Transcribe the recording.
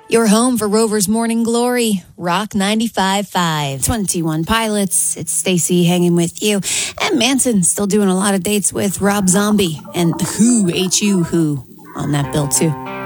Your home for Rover's Morning Glory, Rock 95.5. 21 Pilots, it's Stacy hanging with you. And Manson still doing a lot of dates with Rob Zombie and Who, H-U, Who on that bill too.